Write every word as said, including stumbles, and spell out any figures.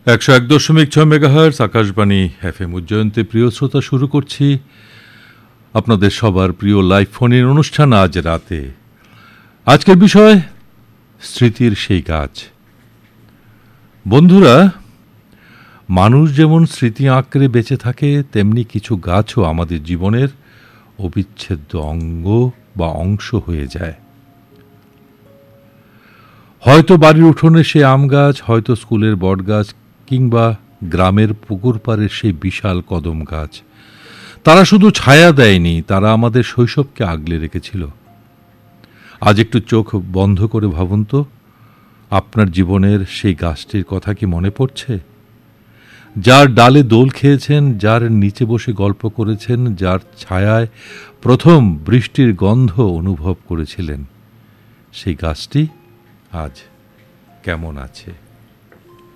একশো এক দশমিক ছয় মেগাহার্টজ আকাশবাণী এফ এম উজ্জয়ন্তে প্রিয় শ্রোতা, শুরু করছি আপনাদের সবার প্রিয় লাইভ ফোনের অনুষ্ঠান আজ রাতে। আজকের বিষয় স্মৃতির সেই গাছ। বন্ধুরা, মানুষ যেমন স্মৃতি আঁকড়ে বেঁচে থাকে, তেমনি কিছু গাছও আমাদের জীবনের অবিচ্ছেদ্য অঙ্গ বা অংশ হয়ে যায়। হয়তো বাড়ির উঠোনে সে আম গাছ, হয়তো স্কুলের বট গাছ, কিংবা গ্রামের পুকুর পাড়ের সেই বিশাল কদম গাছ। তারা শুধু ছায়া দেয়নি, তারা আমাদের শৈশবকে আগলে রেখেছিল। আজ একটু চোখ বন্ধ করে ভাবুন তো, আপনার জীবনের সেই গাছটির কথা কি মনে পড়ছে? যার ডালে দোল খেয়েছেন, যার নিচে বসে গল্প করেছেন, যার ছায়ায় প্রথম বৃষ্টির গন্ধ অনুভব করেছিলেন, সেই গাছটি আজ কেমন আছে?